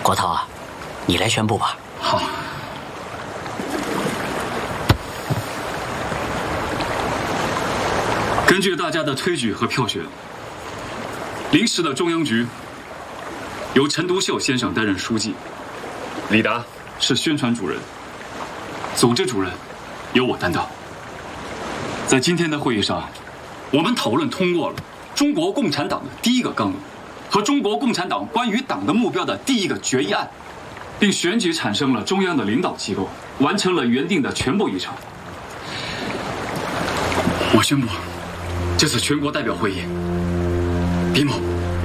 国涛啊，你来宣布吧。 好。根据大家的推举和票选，临时的中央局由陈独秀先生担任书记，李达是宣传主任，组织主任由我担当。在今天的会议上，我们讨论通过了中国共产党的第一个纲领和中国共产党关于党的目标的第一个决议案，并选举产生了中央的领导机构，完成了原定的全部议程。我宣布，这次全国代表会议闭幕。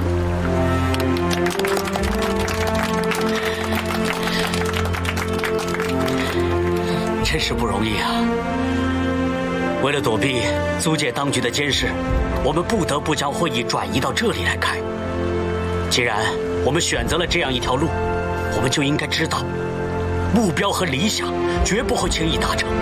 真是不容易啊！为了躲避租界当局的监视，我们不得不将会议转移到这里来开。既然我们选择了这样一条路，我们就应该知道，目标和理想绝不会轻易达成。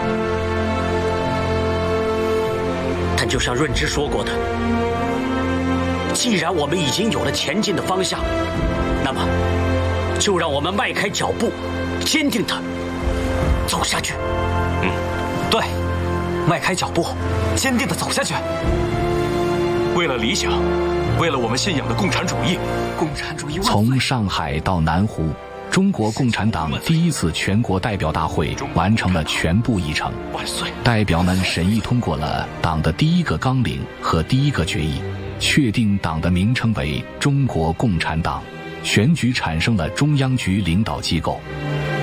但就像润之说过的，既然我们已经有了前进的方向，那么就让我们迈开脚步，坚定地走下去。 对，迈开脚步，坚定地走下去。为了理想，为了我们信仰的共产主义，共产主义万岁！ 从上海到南湖，中国共产党第一次全国代表大会完成了全部议程。代表们审议通过了党的第一个纲领和第一个决议，确定党的名称为中国共产党，选举产生了中央局领导机构。